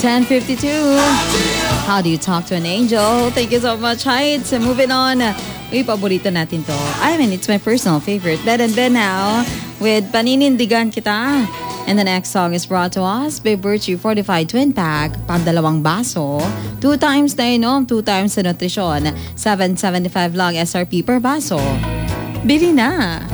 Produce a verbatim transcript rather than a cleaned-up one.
ten fifty-two. How do you talk to an angel? Thank you so much, Heights. Moving on. Uy, paborito natin to. I mean, it's my personal favorite. Ben and Ben now with Paninindigan Kita. And the next song is brought to us by Virtue Fortified Twin Pack. Pandalawang baso. Two times na inom, two times sa nutrisyon. seven seventy-five lang S R P per baso. Bili na!